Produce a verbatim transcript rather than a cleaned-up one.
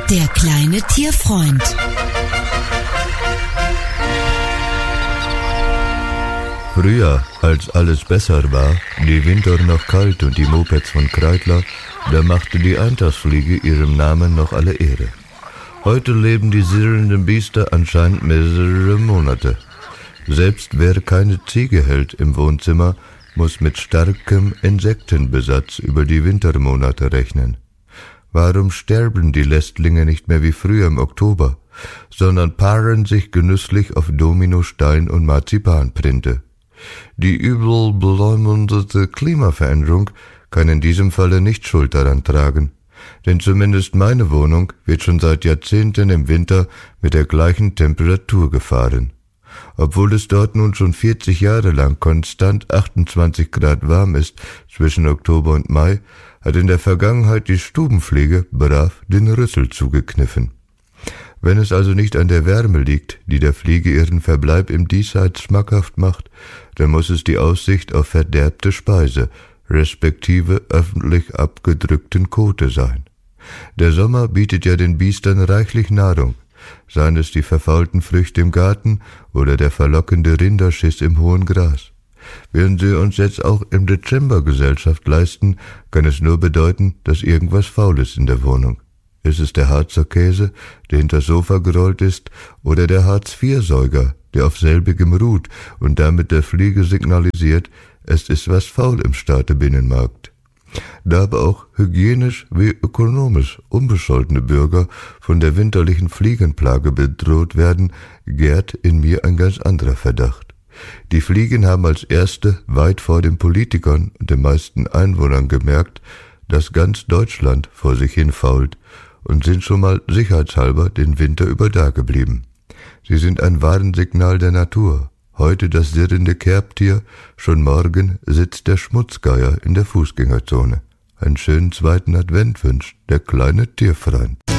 Der kleine Tierfreund. Früher, als alles besser war, die Winter noch kalt und die Mopeds von Kreidler, da machte die Eintagsfliege ihrem Namen noch alle Ehre. Heute leben die sirrenden Biester anscheinend mehrere Monate. Selbst wer keine Ziege hält im Wohnzimmer, muss mit starkem Insektenbesatz über die Wintermonate rechnen. Warum sterben die Lästlinge nicht mehr wie früher im Oktober, sondern paaren sich genüsslich auf Dominostein und Marzipanprinte? Die übel beleumundete Klimaveränderung kann in diesem Falle nicht Schuld daran tragen, denn zumindest meine Wohnung wird schon seit Jahrzehnten im Winter mit der gleichen Temperatur gefahren. Obwohl es dort nun schon vierzig Jahre lang konstant achtundzwanzig Grad warm ist zwischen Oktober und Mai, hat in der Vergangenheit die Stubenfliege brav den Rüssel zugekniffen. Wenn es also nicht an der Wärme liegt, die der Fliege ihren Verbleib im Diesseits schmackhaft macht, dann muss es die Aussicht auf verderbte Speise, respektive öffentlich abgedrückten Kote sein. Der Sommer bietet ja den Biestern reichlich Nahrung, seien es die verfaulten Früchte im Garten oder der verlockende Rinderschiss im hohen Gras. Während sie uns jetzt auch im Dezember Gesellschaft leisten, kann es nur bedeuten, dass irgendwas faul ist in der Wohnung. Ist es der Harzer Käse, der hinter das Sofa gerollt ist, oder der Hartz-vier-Säuger, der auf selbigem ruht und damit der Fliege signalisiert, es ist was faul im Staatebinnenmarkt. Da aber auch hygienisch wie ökonomisch unbescholtene Bürger von der winterlichen Fliegenplage bedroht werden, gärt in mir ein ganz anderer Verdacht. Die Fliegen haben als erste weit vor den Politikern und den meisten Einwohnern gemerkt, dass ganz Deutschland vor sich hin fault, und sind schon mal sicherheitshalber den Winter über dageblieben. Sie sind ein Warnsignal der Natur. Heute das sirrende Kerbtier, schon morgen sitzt der Schmutzgeier in der Fußgängerzone. Einen schönen zweiten Advent wünscht der kleine Tierfreund.